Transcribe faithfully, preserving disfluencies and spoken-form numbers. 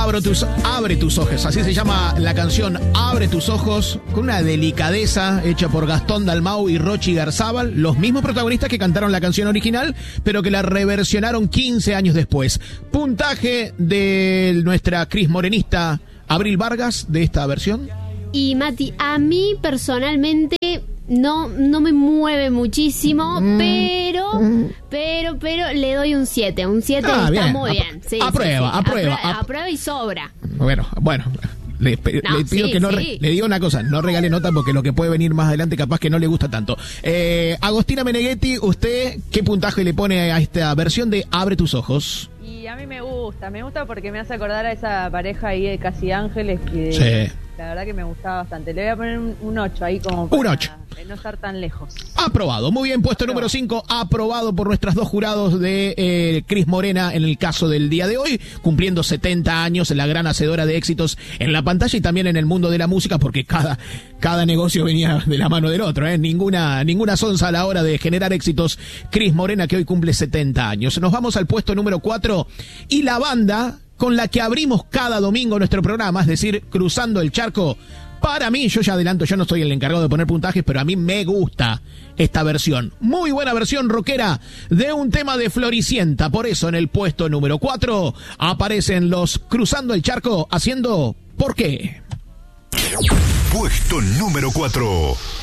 Abre tus, abre tus ojos, así se llama la canción Abre tus ojos, con una delicadeza hecha por Gastón Dalmau y Rochi Garzábal, los mismos protagonistas que cantaron la canción original, pero que la reversionaron quince años después. Puntaje de nuestra Cris Morenista Abril Vargas de esta versión. Y Mati, a mí personalmente no, no me mueve muchísimo, mm. pero, mm. pero, pero le doy un siete. Un siete ah, está bien. muy bien. Sí, aprueba, sí, sí. aprueba. Aprueba, aprueba y sobra. Bueno, bueno. Le, no, le pido sí, que no sí. le digo una cosa, no regale nota porque lo que puede venir más adelante capaz que no le gusta tanto. Eh, Agostina Meneghetti, ¿usted qué puntaje le pone a esta versión de Abre tus ojos? Y a mí me gusta, me gusta porque me hace acordar a esa pareja ahí de Casi Ángeles que sí. La verdad que me gustaba bastante. Le voy a poner un, un ocho ahí como para un ocho. no estar tan lejos. Aprobado. Muy bien, puesto Aprobado. Número cinco, aprobado por nuestras dos jurados de eh, Cris Morena en el caso del día de hoy, cumpliendo setenta años, la gran hacedora de éxitos en la pantalla y también en el mundo de la música, porque cada, cada negocio venía de la mano del otro, ¿eh? Ninguna, ninguna sonza a la hora de generar éxitos. Cris Morena, que hoy cumple setenta años. Nos vamos al puesto número cuatro y la banda con la que abrimos cada domingo nuestro programa, es decir, Cruzando el Charco. Para mí, yo ya adelanto, yo no soy el encargado de poner puntajes, pero a mí me gusta esta versión. Muy buena versión rockera de un tema de Floricienta. Por eso en el puesto número cuatro aparecen los Cruzando el Charco haciendo ¿Por qué? Puesto número cuatro.